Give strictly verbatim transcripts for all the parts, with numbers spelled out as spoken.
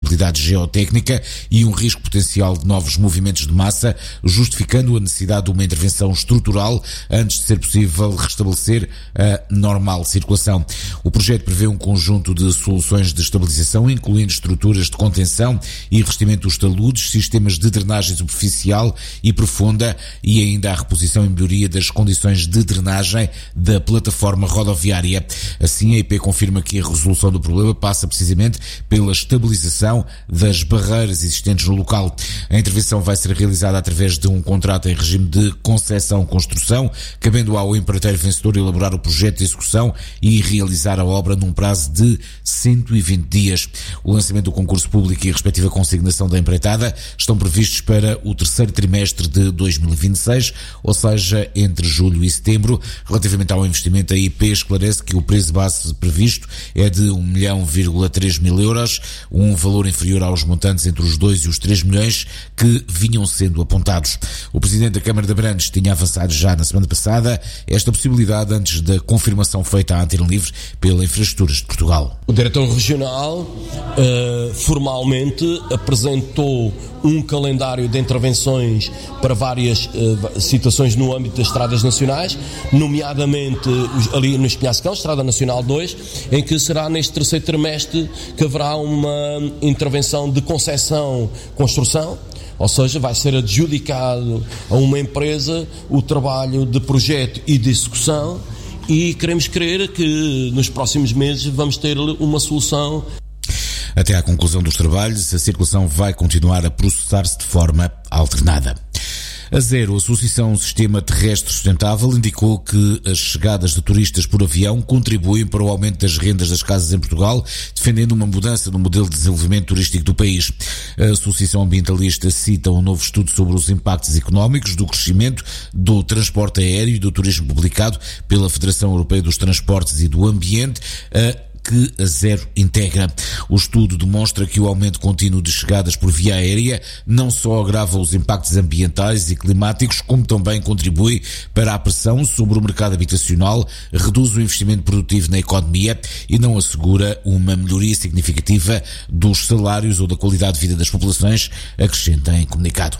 instabilidade geotécnica e um risco potencial de novos movimentos de massa, justificando a necessidade de uma intervenção estrutural antes de ser possível restabelecer a normal circulação. O projeto prevê um conjunto de soluções de estabilização, incluindo estruturas de contenção e revestimento dos taludes, sistemas de drenagem superficial e profunda e ainda a reposição e melhoria das condições de drenagem da plataforma rodoviária. Assim, a I P confirma que a resolução do problema passa precisamente pela estabilização das barreiras existentes no local. A intervenção vai ser realizada através de um contrato em regime de concessão-construção, cabendo ao empreiteiro vencedor elaborar o projeto de execução e realizar a obra num prazo de cento e vinte dias. O lançamento do concurso público e a respectiva consignação da empreitada estão previstos para o terceiro trimestre de dois mil e vinte e seis, ou seja, entre julho e setembro. Relativamente ao investimento, a I P esclarece que o preço base previsto é de um milhão vírgula três mil euros, um valor inferior aos montantes entre os dois e os três milhões que vinham sendo apontados. O Presidente da Câmara de Abrantes tinha avançado já na semana passada esta possibilidade antes da confirmação feita à Antena Livre pela Infraestruturas de Portugal. O Diretor Regional uh, formalmente apresentou um calendário de intervenções para várias uh, situações no âmbito das estradas nacionais, nomeadamente ali no Espinhacicão, Estrada Nacional dois, em que será neste terceiro trimestre que haverá uma intervenção de concessão-construção, ou seja, vai ser adjudicado a uma empresa o trabalho de projeto e de execução, e queremos crer que nos próximos meses vamos ter uma solução. Até à conclusão dos trabalhos, a circulação vai continuar a processar-se de forma alternada. A Zero, a Associação Sistema Terrestre Sustentável, indicou que as chegadas de turistas por avião contribuem para o aumento das rendas das casas em Portugal, defendendo uma mudança no modelo de desenvolvimento turístico do país. A Associação Ambientalista cita um novo estudo sobre os impactos económicos do crescimento do transporte aéreo e do turismo publicado pela Federação Europeia dos Transportes e do Ambiente, a que a Zero integra. O estudo demonstra que o aumento contínuo de chegadas por via aérea não só agrava os impactos ambientais e climáticos, como também contribui para a pressão sobre o mercado habitacional, reduz o investimento produtivo na economia e não assegura uma melhoria significativa dos salários ou da qualidade de vida das populações, acrescenta em comunicado.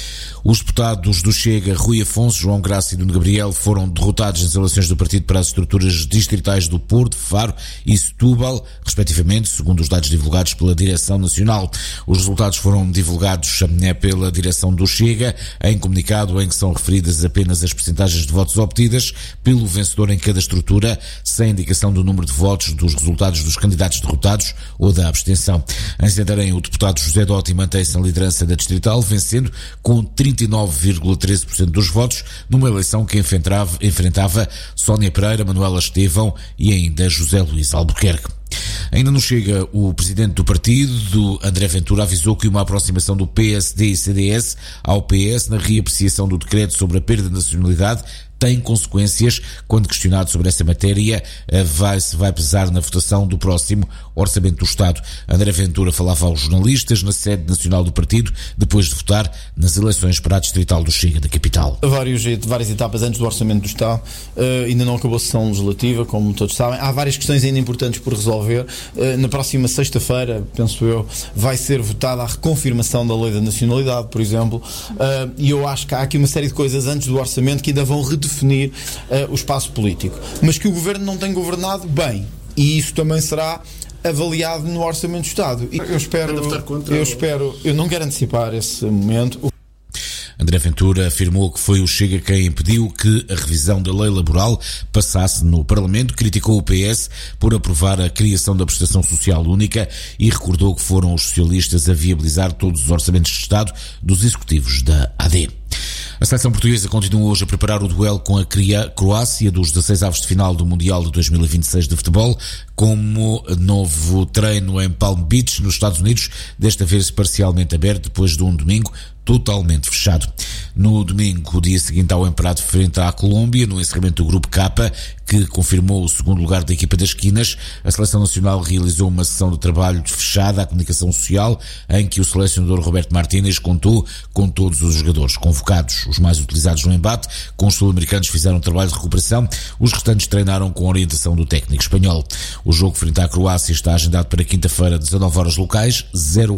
Os deputados do Chega, Rui Afonso, João Graça e Nuno Gabriel, foram derrotados nas eleições do partido para as estruturas distritais do Porto, Faro e Setúbal, respectivamente, segundo os dados divulgados pela Direção Nacional. Os resultados foram divulgados pela Direção do Chega, em comunicado em que são referidas apenas as percentagens de votos obtidas pelo vencedor em cada estrutura, sem indicação do número de votos dos resultados dos candidatos derrotados ou da abstenção. Em Santarém, o deputado José Dotti mantém-se na liderança da distrital, vencendo com trinta e nove vírgula treze por cento dos votos, numa eleição que enfrentava, enfrentava Sónia Pereira, Manuela Estevão e ainda José Luís Albuquerque. Ainda não chega, o presidente do partido, André Ventura, avisou que uma aproximação do P S D e C D S ao P S na reapreciação do decreto sobre a perda de nacionalidade tem consequências. Quando questionado sobre essa matéria, vai, se vai pesar na votação do próximo Orçamento do Estado. André Ventura falava aos jornalistas na sede nacional do partido, depois de votar nas eleições para a distrital do Chega da capital. Vários, várias etapas antes do Orçamento do Estado, uh, ainda não acabou a sessão legislativa, como todos sabem. Há várias questões ainda importantes por resolver. Uh, na próxima sexta-feira, penso eu, vai ser votada a reconfirmação da lei da nacionalidade, por exemplo, uh, e eu acho que há aqui uma série de coisas antes do Orçamento que ainda vão redefinir definir uh, o espaço político, mas que o Governo não tem governado bem, e isso também será avaliado no Orçamento do Estado. E eu espero, eu espero, eu não quero antecipar esse momento. André Ventura afirmou que foi o Chega quem impediu que a revisão da lei laboral passasse no Parlamento, criticou o P S por aprovar a criação da prestação social única e recordou que foram os socialistas a viabilizar todos os orçamentos de Estado dos executivos da A D. A seleção portuguesa continua hoje a preparar o duelo com a Croácia dos dezasseis avos de final do Mundial de dois mil e vinte e seis de futebol, como novo treino em Palm Beach, nos Estados Unidos, desta vez parcialmente aberto depois de um domingo totalmente fechado. No domingo, o dia seguinte ao emparado frente à Colômbia, no encerramento do Grupo K, que confirmou o segundo lugar da equipa das esquinas, a Seleção Nacional realizou uma sessão de trabalho fechada à comunicação social, em que o selecionador Roberto Martínez contou com todos os jogadores convocados. Os mais utilizados no embate, com os sul-americanos, fizeram um trabalho de recuperação, os restantes treinaram com a orientação do técnico espanhol. O jogo frente à Croácia está agendado para quinta-feira, dezanove horas locais, zero